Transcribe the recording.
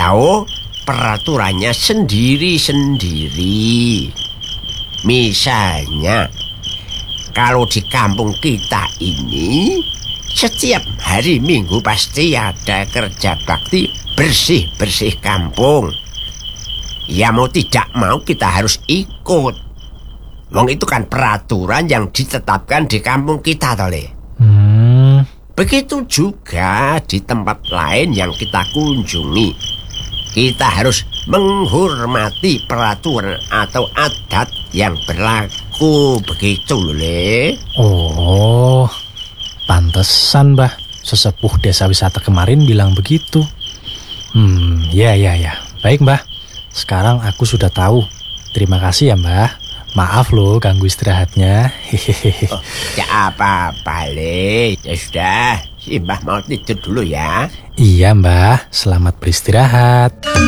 Oh, peraturannya sendiri-sendiri. Misalnya, kalau di kampung kita ini, setiap hari Minggu pasti ada kerja bakti bersih-bersih kampung. Ya mau tidak mau kita harus ikut. Wong itu kan peraturan yang ditetapkan di kampung kita, tole. Begitu juga di tempat lain yang kita kunjungi. Kita harus menghormati peraturan atau adat yang berlaku. Begitu, Le. Oh, pantesan, Mbah. Sesepuh desa wisata kemarin bilang begitu. Ya. Baik, Mbah. Sekarang aku sudah tahu. Terima kasih ya, Mbah. Maaf loh ganggu istirahatnya. Oh, ya apa-apa, Le. Ya sudah, si Mbah mau tidur dulu ya. Iya, Mbah. Selamat beristirahat.